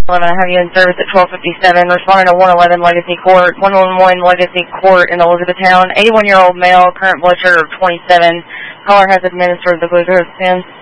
11, I have you in service at 1257, responding to 111 Legacy Court, 111 Legacy Court in Elizabethtown, 81-year-old male, current blood sugar of 27, caller has administered the glucose pen.